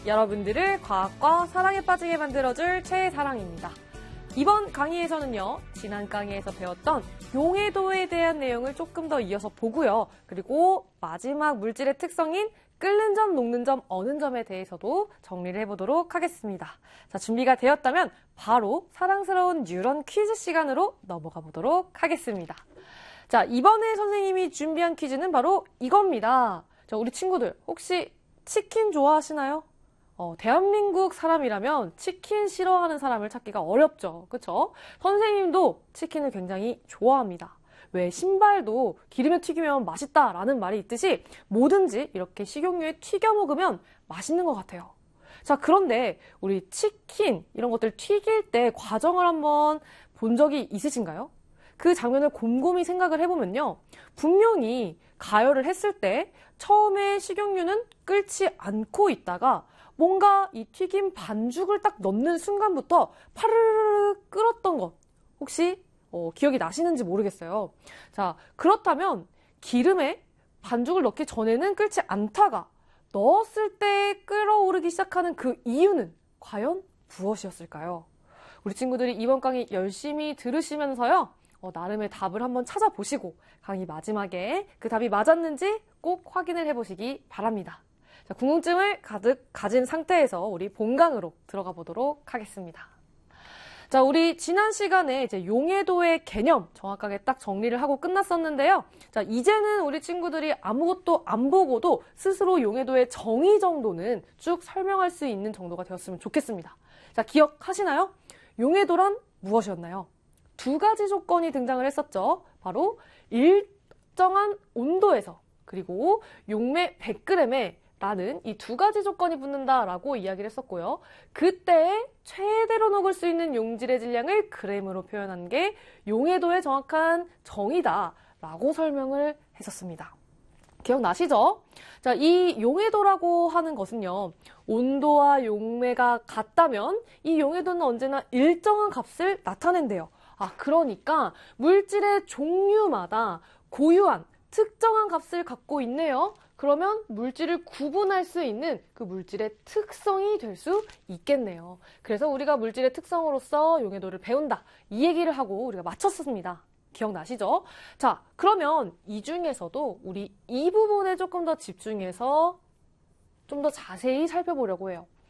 여러분들을 과학과 사랑에 빠지게 만들어줄 최사랑입니다. 이번 강의에서는요, 지난 강의에서 배웠던 용해도에 대한 내용을 조금 더 이어서 보고요. 그리고 마지막 물질의 특성인 끓는 점, 녹는 점, 어는 점에 대해서도 정리를 해보도록 하겠습니다. 자, 준비가 되었다면 바로 사랑스러운 뉴런 퀴즈 시간으로 넘어가 보도록 하겠습니다. 자, 이번에 선생님이 준비한 퀴즈는 바로 이겁니다. 자, 우리 친구들 혹시 치킨 좋아하시나요? 대한민국 사람이라면 치킨 싫어하는 사람을 찾기가 어렵죠. 그쵸? 선생님도 치킨을 굉장히 좋아합니다. 왜 신발도 기름에 튀기면 맛있다라는 말이 있듯이 뭐든지 이렇게 식용유에 튀겨 먹으면 맛있는 것 같아요. 자, 그런데 우리 치킨 이런 것들 튀길 때 과정을 한번 본 적이 있으신가요? 그 장면을 곰곰이 생각을 해보면요. 분명히 가열을 했을 때 처음에 식용유는 끓지 않고 있다가 뭔가 이 튀김 반죽을 딱 넣는 순간부터 파르르르 끓었던 것 혹시 기억이 나시는지 모르겠어요. 자, 그렇다면 기름에 반죽을 넣기 전에는 끓지 않다가 넣었을 때 끓어오르기 시작하는 그 이유는 과연 무엇이었을까요? 우리 친구들이 이번 강의 열심히 들으시면서요. 나름의 답을 한번 찾아보시고 강의 마지막에 그 답이 맞았는지 꼭 확인을 해보시기 바랍니다. 자, 궁금증을 가득 가진 상태에서 우리 본강으로 들어가 보도록 하겠습니다. 자, 우리 지난 시간에 이제 용해도의 개념 정확하게 딱 정리를 하고 끝났었는데요. 자, 이제는 우리 친구들이 아무것도 안 보고도 스스로 용해도의 정의 정도는 쭉 설명할 수 있는 정도가 되었으면 좋겠습니다. 자, 기억하시나요? 용해도란 무엇이었나요? 두 가지 조건이 등장을 했었죠. 바로 일정한 온도에서 그리고 용매 100g에 라는 이 두 가지 조건이 붙는다라고 이야기를 했었고요. 그때 최대로 녹을 수 있는 용질의 질량을 그램으로 표현한 게 용해도의 정확한 정의다라고 설명을 했었습니다. 기억나시죠? 자, 이 용해도라고 하는 것은요. 온도와 용매가 같다면 이 용해도는 언제나 일정한 값을 나타낸대요. 그러니까 물질의 종류마다 고유한 특정한 값을 갖고 있네요. 그러면 물질을 구분할 수 있는 그 물질의 특성이 될 수 있겠네요. 그래서 우리가 물질의 특성으로서 용해도를 배운다. 이 얘기를 하고 우리가 마쳤습니다. 기억나시죠? 자, 그러면 이 중에서도 우리 이 부분에 조금 더 집중해서 좀 더 자세히 살펴보려고 해요.